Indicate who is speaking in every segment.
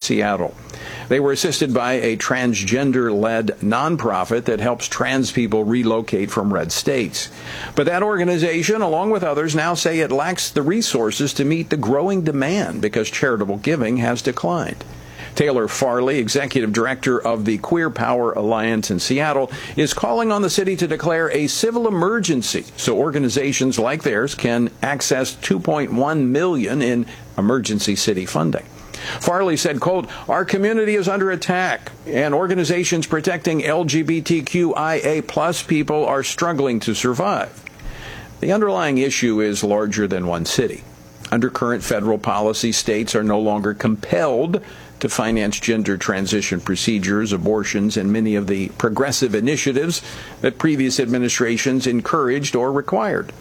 Speaker 1: Seattle. They were assisted by a transgender-led nonprofit that helps trans people relocate from red states. But that organization, along with others, now say it lacks the resources to meet the growing demand because charitable giving has declined. Taylor Farley, executive director of the Queer Power Alliance in Seattle, is calling on the city to declare a civil emergency so organizations like theirs can access $2.1 million in emergency city funding. Farley said, quote, "Our community is under attack, and organizations protecting LGBTQIA plus people are struggling to survive." The underlying issue is larger than one city. Under current federal policy, states are no longer compelled to finance gender transition procedures, abortions, and many of the progressive initiatives that previous administrations encouraged or required.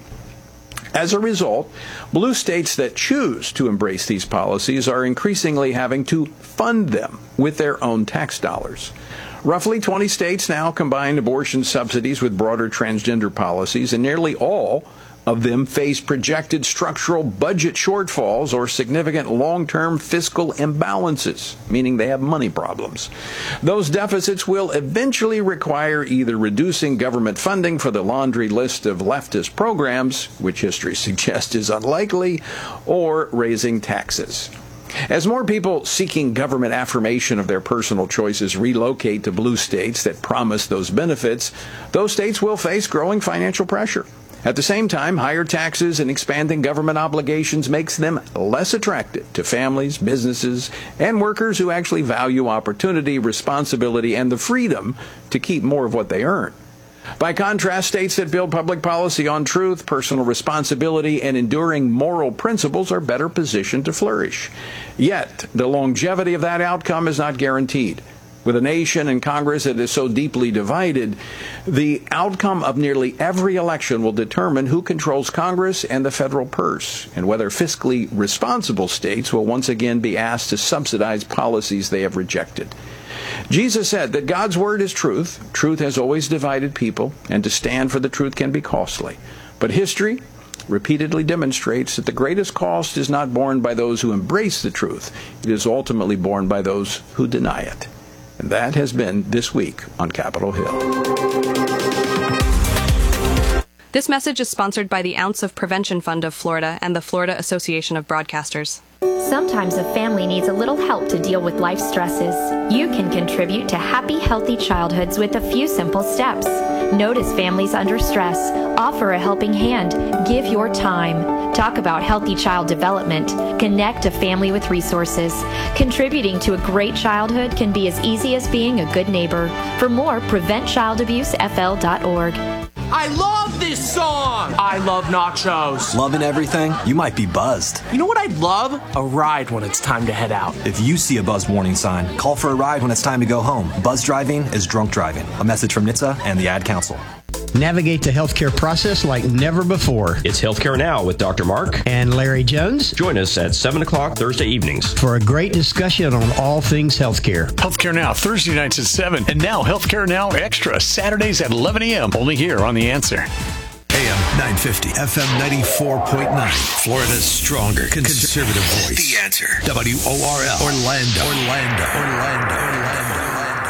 Speaker 1: As a result, blue states that choose to embrace these policies are increasingly having to fund them with their own tax dollars. Roughly 20 states now combine abortion subsidies with broader transgender policies, and nearly all of them face projected structural budget shortfalls or significant long-term fiscal imbalances, meaning they have money problems. Those deficits will eventually require either reducing government funding for the laundry list of leftist programs, which history suggests is unlikely, or raising taxes. As more people seeking government affirmation of their personal choices relocate to blue states that promise those benefits, those states will face growing financial pressure. At the same time, higher taxes and expanding government obligations makes them less attractive to families, businesses, and workers who actually value opportunity, responsibility, and the freedom to keep more of what they earn. By contrast, states that build public policy on truth, personal responsibility, and enduring moral principles are better positioned to flourish. Yet, the longevity of that outcome is not guaranteed. With a nation and Congress that is so deeply divided, the outcome of nearly every election will determine who controls Congress and the federal purse, and whether fiscally responsible states will once again be asked to subsidize policies they have rejected. Jesus said that God's word is truth. Truth has always divided people, and to stand for the truth can be costly. But history repeatedly demonstrates that the greatest cost is not borne by those who embrace the truth. It is ultimately borne by those who deny it. And that has been This Week on Capitol Hill.
Speaker 2: This message is sponsored by the Ounce of Prevention Fund of Florida and the Florida Association of Broadcasters.
Speaker 3: Sometimes a family needs a little help to deal with life stresses. You can contribute to happy, healthy childhoods with a few simple steps. Notice families under stress. Offer a helping hand. Give your time. Talk about healthy child development. Connect a family with resources. Contributing to a great childhood can be as easy as being a good neighbor. For more, PreventChildAbuseFL.org.
Speaker 4: I love this song! I love nachos.
Speaker 5: Loving everything? You might be buzzed.
Speaker 4: You know what I'd love? A ride when it's time to head out.
Speaker 5: If you see a buzz warning sign, call for a ride when it's time to go home. Buzz driving is drunk driving. A message from NHTSA and the Ad Council.
Speaker 6: Navigate the healthcare process like never before.
Speaker 7: It's Healthcare Now with Dr. Mark
Speaker 6: and Larry Jones.
Speaker 7: Join us at 7 o'clock Thursday evenings
Speaker 6: for a great discussion on all things healthcare.
Speaker 8: Healthcare Now, Thursday nights at 7. And now Healthcare Now Extra, Saturdays at 11 a.m. Only here on The Answer.
Speaker 9: AM 950, FM 94.9. Florida's stronger conservative voice. The Answer. WORL. Orlando.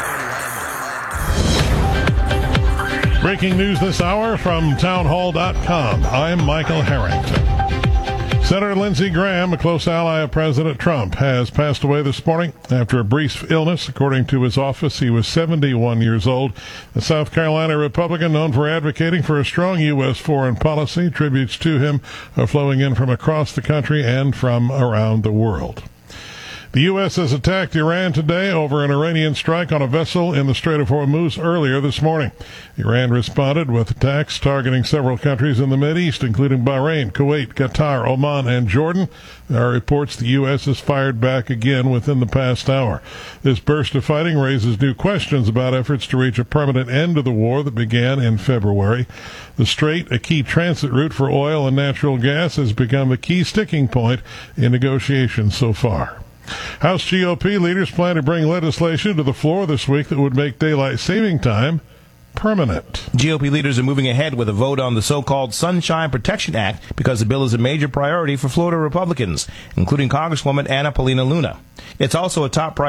Speaker 10: Breaking news this hour from townhall.com. I'm Michael Harrington. Senator Lindsey Graham, a close ally of President Trump, has passed away this morning after a brief illness. According to his office, he was 71 years old. The South Carolina Republican known for advocating for a strong U.S. foreign policy. Tributes to him are flowing in from across the country and from around the world. The U.S. has attacked Iran today over an Iranian strike on a vessel in the Strait of Hormuz earlier this morning. Iran responded with attacks targeting several countries in the Mideast, including Bahrain, Kuwait, Qatar, Oman, and Jordan. There are reports the U.S. has fired back again within the past hour. This burst of fighting raises new questions about efforts to reach a permanent end to the war that began in February. The Strait, a key transit route for oil and natural gas, has become a key sticking point in negotiations so far. House GOP leaders plan to bring legislation to the floor this week that would make daylight saving time permanent.
Speaker 11: GOP leaders are moving ahead with a vote on the so-called Sunshine Protection Act because the bill is a major priority for Florida Republicans, including Congresswoman Anna Paulina Luna. It's also a top priority